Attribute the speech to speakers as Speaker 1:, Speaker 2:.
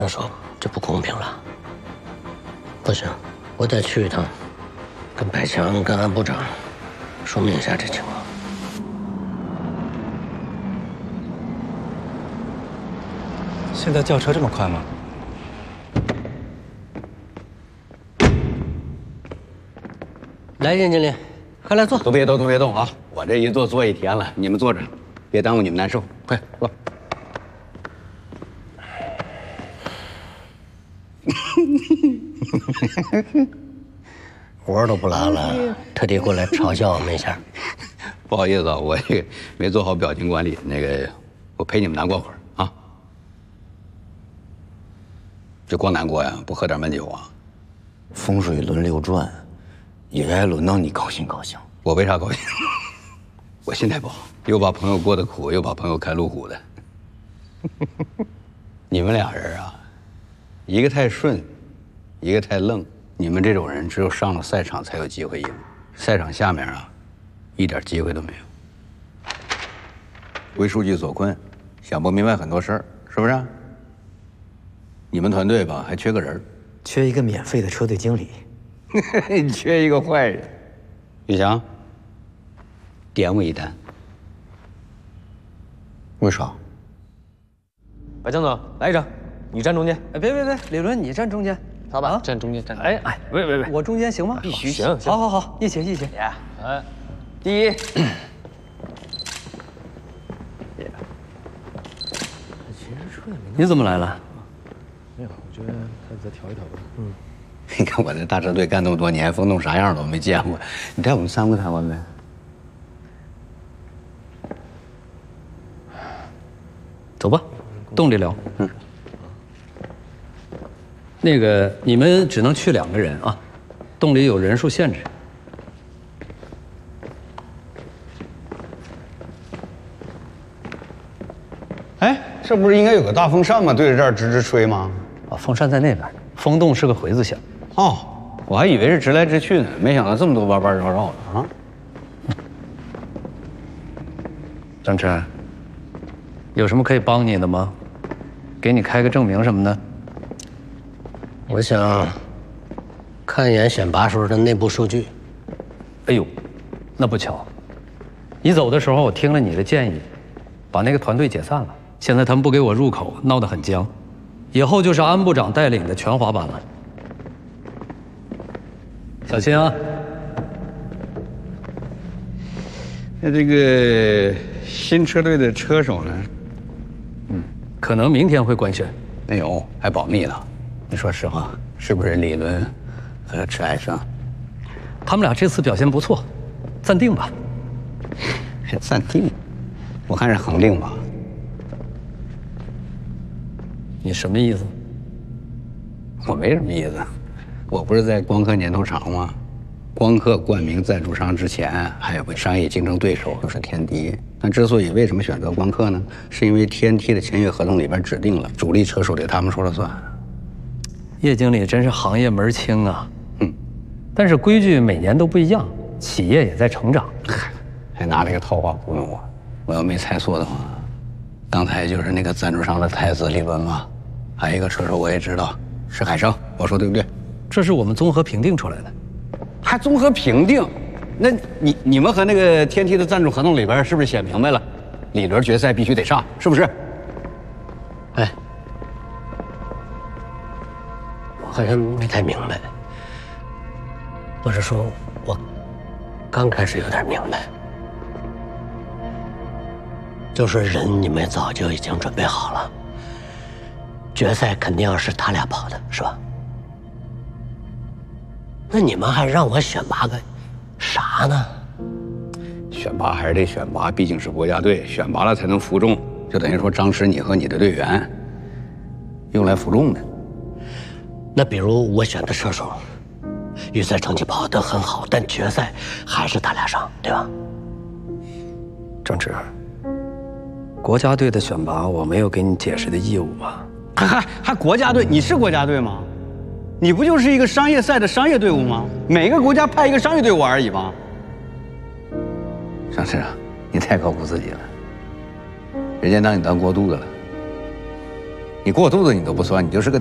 Speaker 1: 那说这不公平了，不行，我得去一趟，跟白强、跟安部长说明一下这情况。
Speaker 2: 现在叫车这么快吗？
Speaker 1: 来，任经理，快来坐。
Speaker 3: 都别动啊！我这一坐一天了，你们坐着，别耽误你们难受。快坐。
Speaker 1: 活都不拉了，特地过来嘲笑我们一下。
Speaker 3: 不好意思啊，我这个没做好表情管理，我陪你们难过会儿啊。这光难过呀，不喝点闷酒啊？
Speaker 4: 风水轮流转，也该轮到你高兴高兴。
Speaker 3: 我为啥高兴？我心态不好，又把朋友过得苦，又把朋友开路虎的。你们俩人啊，一个太顺，一个太愣。你们这种人只有上了赛场才有机会赢，赛场下面啊，一点机会都没有。为书记所困，想不明白很多事儿，是不是？你们团队吧，还缺个人，
Speaker 4: 缺一个免费的车队经理，
Speaker 3: 缺一个坏人。宇翔，点我一单。
Speaker 4: 为啥？
Speaker 2: 白江总，来一张，你站中间。
Speaker 5: 哎，别，李伦，你站中间。
Speaker 2: 好吧，站中间，站。哎，喂，
Speaker 5: 我中间行吗？
Speaker 2: 必须
Speaker 5: 行。好，一起。
Speaker 2: 哎，第一。
Speaker 5: 你怎么来了？
Speaker 2: 没有，我觉得他再调一调吧。
Speaker 3: 你看我这大车队干那么多年，风动啥样都没见过。你带我们3个参观呗？
Speaker 5: 走吧，洞里聊。那个，你们只能去2个人啊，洞里有人数限制。
Speaker 3: 哎，这不是应该有个大风扇吗？对着这儿直吹吗？
Speaker 5: 啊，风扇在那边，风洞是个回字形。
Speaker 3: 哦，我还以为是直来直去呢，没想到这么多弯弯绕绕的啊！
Speaker 5: 张琛，有什么可以帮你的吗？给你开个证明什么的？
Speaker 1: 我想看一眼选拔时候的内部数据。
Speaker 5: 哎呦，那不巧，你走的时候我听了你的建议，把那个团队解散了。现在他们不给我入口，闹得很僵。以后就是安部长带领的全华班了，小心啊！
Speaker 3: 那这个新车队的车手呢？
Speaker 5: 可能明天会官宣。
Speaker 3: 没有，还保密呢。你说实话，是不是李伦和池爱生？
Speaker 5: 他们俩这次表现不错，暂定吧。
Speaker 3: 还暂定？我看是恒定吧。
Speaker 5: 你什么意思？
Speaker 3: 我没什么意思，我不是在光刻年头长吗？光刻冠名赞助商之前，还有个商业竞争对手就是天梯。那为什么选择光刻呢？是因为天梯的签约合同里边指定了主力车手得他们说了算。
Speaker 5: 叶经理真是行业门清啊。但是规矩每年都不一样，企业也在成长。
Speaker 3: 还拿这个套话糊弄我。我要没猜错的话，刚才就是那个赞助商的太子李伦吧？还有一个车手我也知道，是海生，我说对不对？
Speaker 5: 这是我们综合评定出来的。
Speaker 3: 还综合评定？那你们和那个天梯的赞助合同里边是不是写明白了，李伦决赛必须得上，是不是？
Speaker 1: 哎，我好像没太明白，或者说，我刚开始有点明白，就是人你们早就已经准备好了，决赛肯定要是他俩跑的，是吧？那你们还让我选拔个啥呢？
Speaker 3: 选拔还是得选拔，毕竟是国家队，选拔了才能服众，就等于说张弛你和你的队员用来服众的。
Speaker 1: 那比如我选的车手，预赛成绩跑得很好，但决赛还是他俩上，对吧？
Speaker 5: 郑弛，国家队的选拔我没有给你解释的义务吧？
Speaker 3: 还国家队？你是国家队吗？你不就是一个商业赛的商业队伍吗？每个国家派一个商业队伍而已吗？张弛啊，你太高估自己了，人家让你当过渡的了。 你过肚子你都不算，你就是个